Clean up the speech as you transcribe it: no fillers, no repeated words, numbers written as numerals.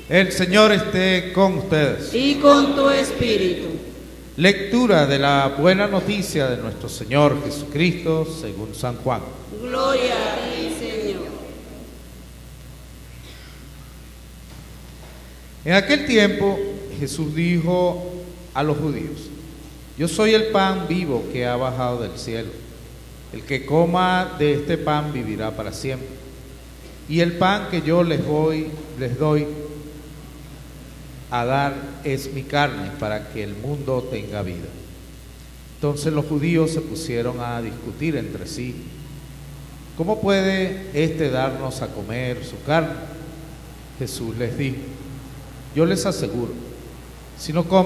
El Señor esté con ustedes. Y con tu espíritu. Lectura de la buena noticia de nuestro Señor Jesucristo según San Juan. Gloria a ti, Señor. En aquel tiempo Jesús dijo a los judíos: Yo soy el pan vivo que ha bajado del cielo. El que coma de este pan vivirá para siempre. Y el pan que yo les doy a dar es mi carne, para que el mundo tenga vida. Entonces los judíos se pusieron a discutir entre sí: ¿Cómo puede éste darnos a comer su carne? Jesús les dijo: Yo les aseguro, si no comen